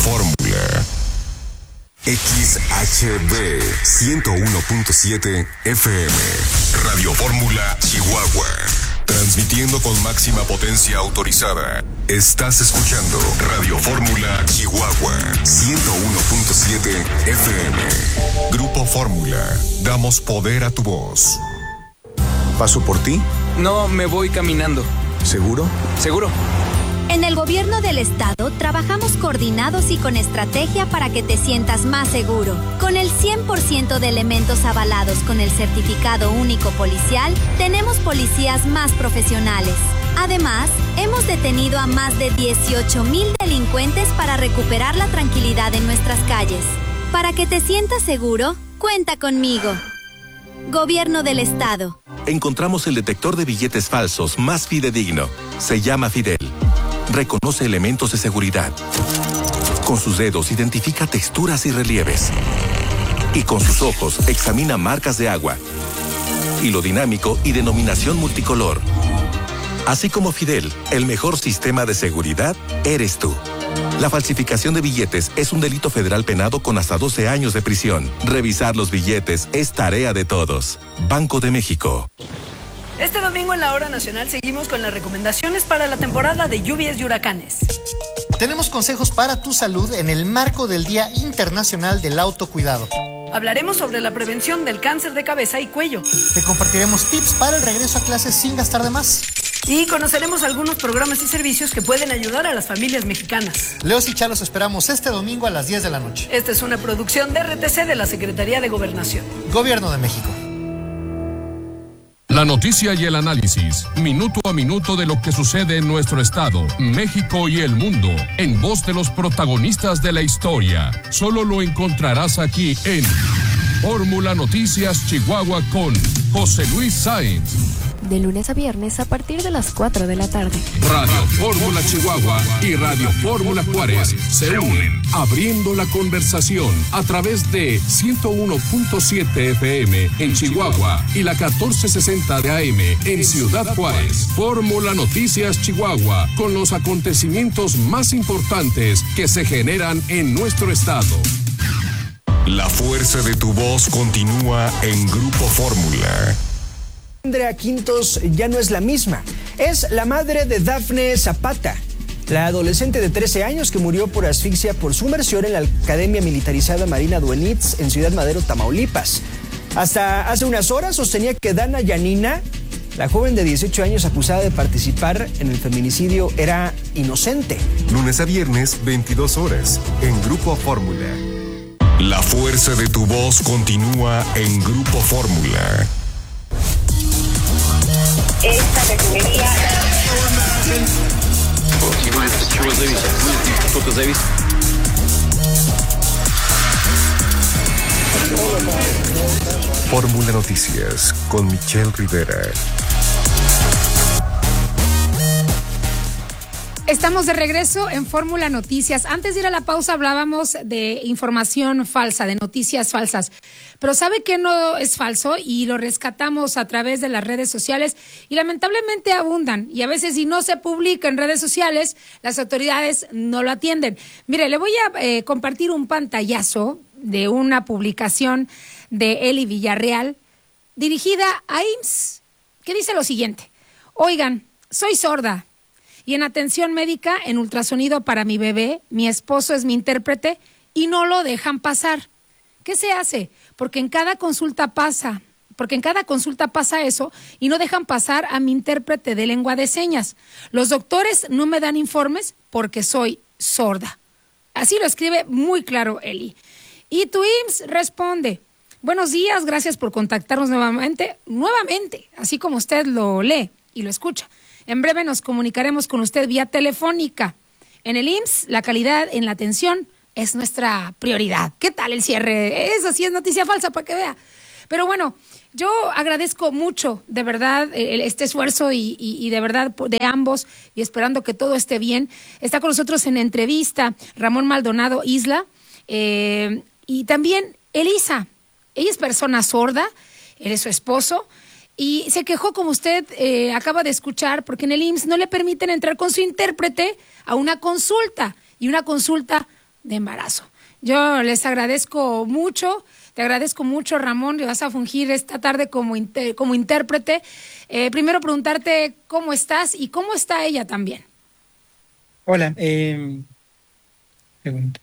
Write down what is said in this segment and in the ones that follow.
Fórmula. XHB 101.7 FM. Radio Fórmula Chihuahua. Transmitiendo con máxima potencia autorizada. Estás escuchando Radio Fórmula Chihuahua 101.7 FM. Grupo Fórmula. Damos poder a tu voz. ¿Paso por ti? No, me voy caminando. ¿Seguro? Seguro. En el gobierno del estado trabajamos coordinados y con estrategia para que te sientas más seguro. Con el 100% de elementos avalados con el certificado único policial, tenemos policías más profesionales. Además, hemos detenido a más de 18,000 delincuentes para recuperar la tranquilidad en nuestras calles. Para que te sientas seguro, cuenta conmigo. Gobierno del estado. Encontramos el detector de billetes falsos más fidedigno. Se llama Fidel. Reconoce elementos de seguridad. Con sus dedos identifica texturas y relieves. Y con sus ojos examina marcas de agua. Hilo dinámico y denominación multicolor. Así como Fidel, el mejor sistema de seguridad eres tú. La falsificación de billetes es un delito federal penado con hasta 12 años de prisión. Revisar los billetes es tarea de todos. Banco de México. Este domingo en la Hora Nacional seguimos con las recomendaciones para la temporada de lluvias y huracanes. Tenemos consejos para tu salud en el marco del Día Internacional del Autocuidado. Hablaremos sobre la prevención del cáncer de cabeza y cuello. Te compartiremos tips para el regreso a clases sin gastar de más. Y conoceremos algunos programas y servicios que pueden ayudar a las familias mexicanas. Leos y Chalos esperamos este domingo a las 10 de la noche. Esta es una producción de RTC de la Secretaría de Gobernación. Gobierno de México. La noticia y el análisis, minuto a minuto de lo que sucede en nuestro estado, México y el mundo, en voz de los protagonistas de la historia. Solo lo encontrarás aquí en Fórmula Noticias Chihuahua con José Luis Sáenz. De lunes a viernes a partir de las 4 de la tarde. Radio Fórmula Chihuahua y Radio Fórmula Juárez se unen, abriendo la conversación a través de 101.7 FM en Chihuahua y la 1460 de AM en Ciudad Juárez. Fórmula Noticias Chihuahua, con los acontecimientos más importantes que se generan en nuestro estado. La fuerza de tu voz continúa en Grupo Fórmula. Andrea Quintos ya no es la misma. Es la madre de Dafne Zapata, la adolescente de 13 años que murió por asfixia por sumersión en la Academia Militarizada Marina Duenitz en Ciudad Madero, Tamaulipas. Hasta hace unas horas sostenía que Dana Yanina, la joven de 18 años acusada de participar en el feminicidio, era inocente. Lunes a viernes, 22 horas, en Grupo Fórmula. La fuerza de tu voz continúa en Grupo Fórmula. Esta refinería. Fórmula Noticias con Michelle Rivera. Estamos de regreso en Fórmula Noticias. Antes de ir a la pausa hablábamos de información falsa, de noticias falsas. Pero ¿sabe qué no es falso? Y lo rescatamos a través de las redes sociales y lamentablemente abundan. Y a veces si no se publica en redes sociales, las autoridades no lo atienden. Mire, le voy a compartir un pantallazo de una publicación de Eli Villarreal dirigida a IMSS, que dice lo siguiente: oigan, soy sorda y en atención médica en ultrasonido para mi bebé, mi esposo es mi intérprete y no lo dejan pasar. ¿Qué se hace? Porque en cada consulta pasa eso y no dejan pasar a mi intérprete de lengua de señas. Los doctores no me dan informes porque soy sorda. Así lo escribe muy claro Eli. Y tu IMSS responde: buenos días, gracias por contactarnos nuevamente, así como usted lo lee y lo escucha. En breve nos comunicaremos con usted vía telefónica. En el IMSS, la calidad en la atención es nuestra prioridad. ¿Qué tal el cierre? Eso sí es noticia falsa, para que vea. Pero bueno, yo agradezco mucho, de verdad, este esfuerzo y de verdad de ambos, y esperando que todo esté bien. Está con nosotros en entrevista Ramón Maldonado Isla y también Elisa. Ella es persona sorda, él es su esposo, y se quejó, como usted acaba de escuchar, porque en el IMSS no le permiten entrar con su intérprete a una consulta, y una consulta de embarazo. Yo les agradezco mucho, te agradezco mucho, Ramón, que vas a fungir esta tarde como intérprete. Primero preguntarte cómo estás y cómo está ella también. Hola, pregunta.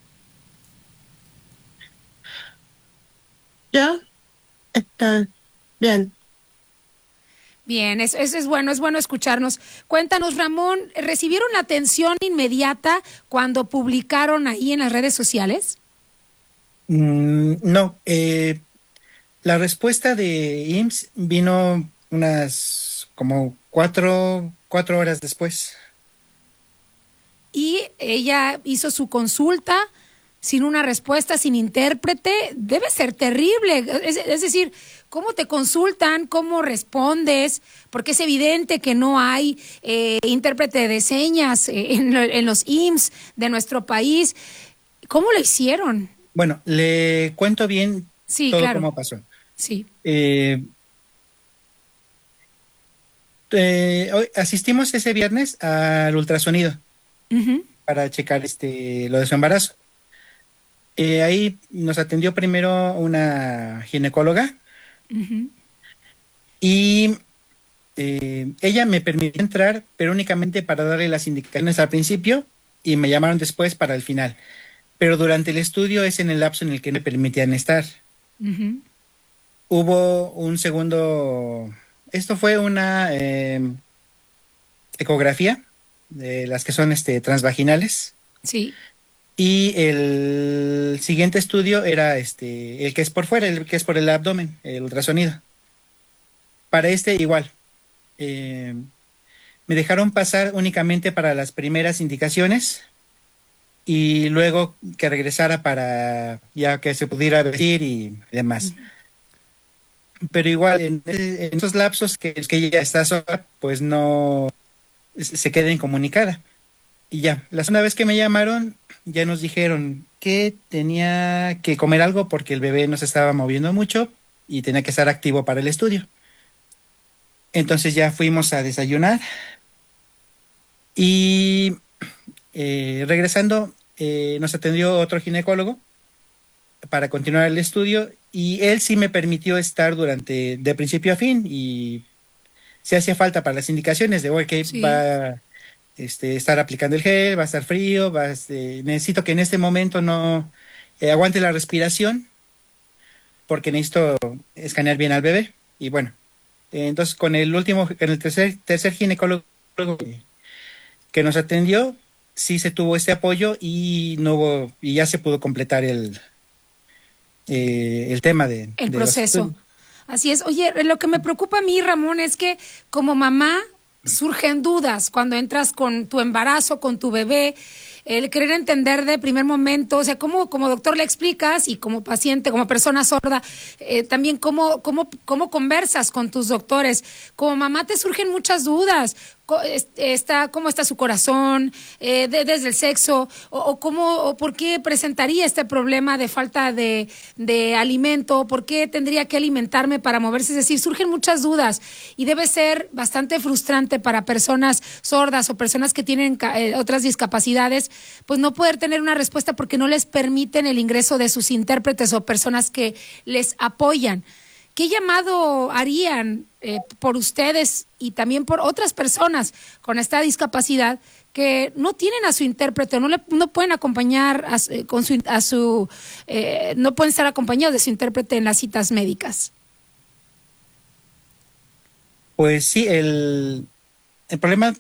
¿Ya? Está bien. Bien, eso es bueno escucharnos. Cuéntanos, Ramón, ¿recibieron la atención inmediata cuando publicaron ahí en las redes sociales? No, la respuesta de IMSS vino unas como cuatro horas después. Y ella hizo su consulta sin una respuesta, sin intérprete. Debe ser terrible. Es decir, ¿cómo te consultan? ¿Cómo respondes? Porque es evidente que no hay intérprete de señas en los IMSS de nuestro país. ¿Cómo lo hicieron? Bueno, le cuento bien todo claro. cómo pasó. Sí. Hoy asistimos ese viernes al ultrasonido para checar lo de su embarazo. Ahí nos atendió primero una ginecóloga y ella me permitió entrar, pero únicamente para darle las indicaciones al principio, y me llamaron después para el final. Pero durante el estudio es en el lapso en el que me permitían estar. Hubo un segundo, esto fue una ecografía de las que son transvaginales. Sí. Y el siguiente estudio era el que es por fuera, el que es por el abdomen, el ultrasonido. Para igual. Me dejaron pasar únicamente para las primeras indicaciones y luego que regresara para ya que se pudiera vestir y demás. Pero igual, en esos lapsos que ella está sola, pues no se queda incomunicada. Y ya, la segunda vez que me llamaron, ya nos dijeron que tenía que comer algo porque el bebé no se estaba moviendo mucho y tenía que estar activo para el estudio. Entonces ya fuimos a desayunar y regresando nos atendió otro ginecólogo para continuar el estudio y él sí me permitió estar de principio a fin y si hacía falta para las indicaciones de hoy que sí. Va estar aplicando el gel, va a estar frío, necesito que en este momento no aguante la respiración porque necesito escanear bien al bebé y bueno, entonces con el tercer ginecólogo que nos atendió, sí se tuvo este apoyo y ya se pudo completar el tema del proceso. Así es. Oye, lo que me preocupa a mí, Ramón, es que como mamá surgen dudas cuando entras con tu embarazo, con tu bebé, el querer entender de primer momento, o sea, cómo como doctor le explicas y como paciente, como persona sorda, también cómo conversas con tus doctores. Como mamá te surgen muchas dudas. ¿Cómo está su corazón desde el sexo? ¿O por qué presentaría este problema de falta de alimento? ¿Por qué tendría que alimentarme para moverse? Es decir, surgen muchas dudas y debe ser bastante frustrante para personas sordas o personas que tienen otras discapacidades, pues no poder tener una respuesta porque no les permiten el ingreso de sus intérpretes o personas que les apoyan. ¿Qué llamado harían por ustedes y también por otras personas con esta discapacidad que no tienen a su intérprete, no pueden acompañar no pueden estar acompañados de su intérprete en las citas médicas? Pues sí, el problema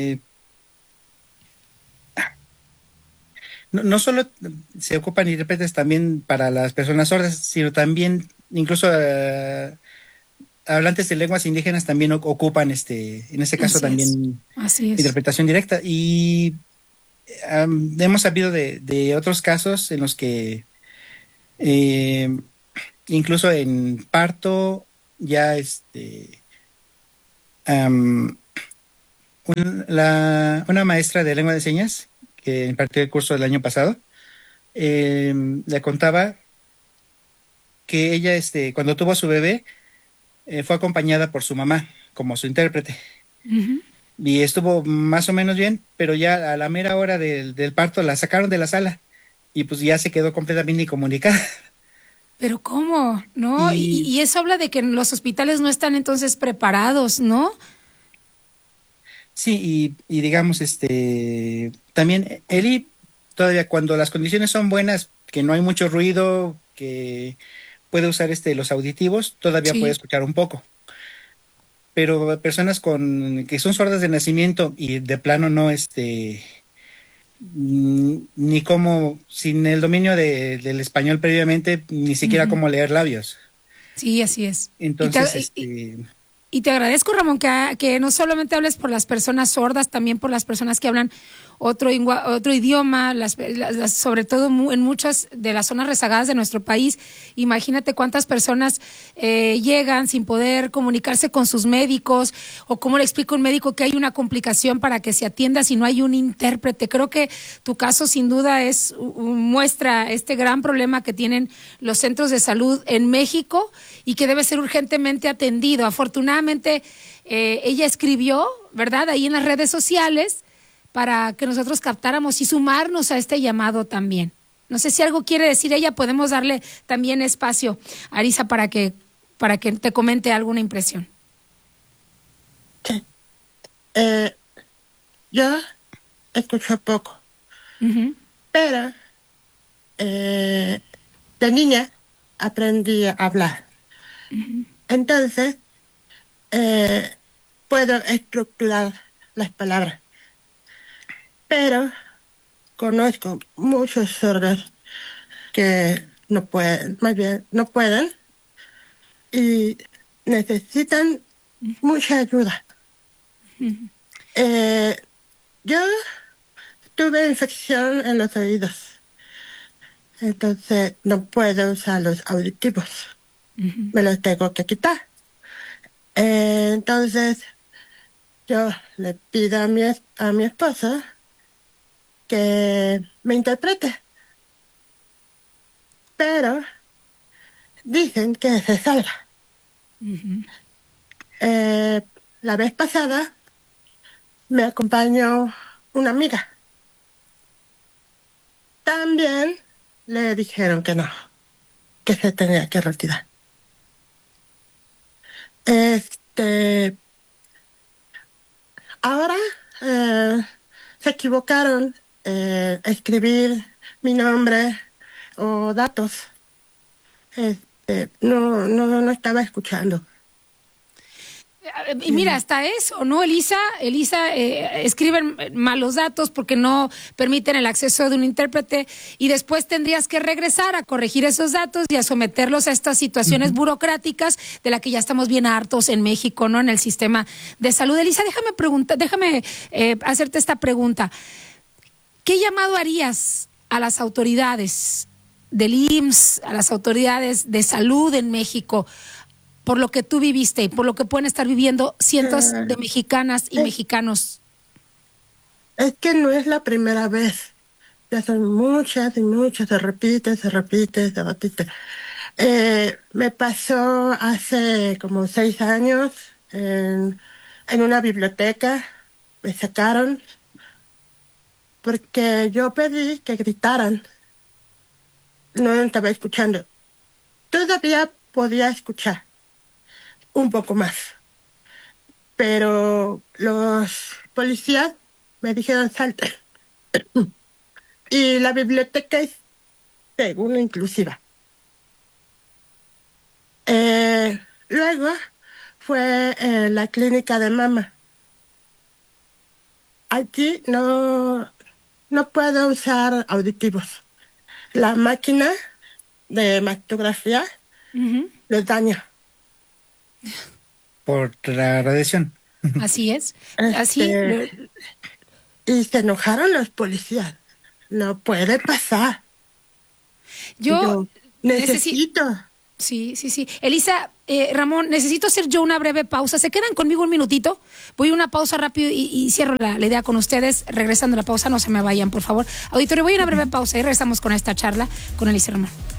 no solo se ocupan intérpretes también para las personas sordas, sino también incluso hablantes de lenguas indígenas también ocupan en este caso también interpretación directa y hemos sabido de otros casos en los que incluso en parto ya una maestra de lengua de señas que impartió el curso del año pasado le contaba que ella cuando tuvo a su bebé fue acompañada por su mamá como su intérprete. Y estuvo más o menos bien, pero ya a la mera hora del parto la sacaron de la sala y pues ya se quedó completamente incomunicada. Pero ¿cómo? ¿No? Y eso habla de que los hospitales no están entonces preparados, ¿no? Sí, y digamos, también Eli, todavía cuando las condiciones son buenas, que no hay mucho ruido, que puede usar los auditivos, todavía puede escuchar un poco. Pero personas que son sordas de nacimiento y de plano no, ni como, sin el dominio del español previamente, ni siquiera cómo leer labios. Sí, así es. Entonces, y te agradezco, Ramón, que no solamente hables por las personas sordas, también por las personas que hablan otro idioma, sobre todo en muchas de las zonas rezagadas de nuestro país. Imagínate cuántas personas llegan sin poder comunicarse con sus médicos, o cómo le explica un médico que hay una complicación para que se atienda si no hay un intérprete. Creo que tu caso sin duda muestra este gran problema que tienen los centros de salud en México y que debe ser urgentemente atendido. Afortunadamente, ella escribió, ¿verdad?, ahí en las redes sociales, para que nosotros captáramos y sumarnos a este llamado también. No sé si algo quiere decir ella, podemos darle también espacio a Arisa para que te comente alguna impresión. Sí. Yo escucho poco, pero de niña aprendí a hablar. Entonces, puedo estructurar las palabras. Pero conozco muchos sordos que no pueden, más bien no pueden, y necesitan mucha ayuda. Yo tuve infección en los oídos, entonces no puedo usar los auditivos. Me los tengo que quitar. Entonces yo le pido a mi esposa que me interprete, pero dicen que se salva. La vez pasada me acompañó una amiga. También le dijeron que no, que se tenía que retirar. Ahora se equivocaron escribir mi nombre o datos. No estaba escuchando. Y mira, hasta eso, ¿no, Elisa? Escriben malos datos porque no permiten el acceso de un intérprete, y después tendrías que regresar a corregir esos datos y a someterlos a estas situaciones burocráticas de la que ya estamos bien hartos en México, ¿no? En el sistema de salud. Elisa, déjame hacerte esta pregunta. ¿Qué llamado harías a las autoridades del IMSS, a las autoridades de salud en México, por lo que tú viviste y por lo que pueden estar viviendo cientos de mexicanas y mexicanos? Es que no es la primera vez. Ya son muchas y muchas, se repite. Me pasó hace como 6 años en una biblioteca. Me sacaron porque yo pedí que gritaran. No estaba escuchando. Todavía podía escuchar un poco más, pero los policías me dijeron salte. Y la biblioteca es según inclusiva. Luego fue la clínica de mama. Aquí no puedo usar auditivos. La máquina de mastografía los daña. Por la radiación. Así es. Y se enojaron los policías. No puede pasar. Yo necesito. Sí. Elisa, Ramón, necesito hacer yo una breve pausa. ¿Se quedan conmigo un minutito? Voy a una pausa rápido y cierro la idea con ustedes. Regresando a la pausa, no se me vayan, por favor. Auditorio, voy a una breve pausa y regresamos con esta charla con Elisa Ramón.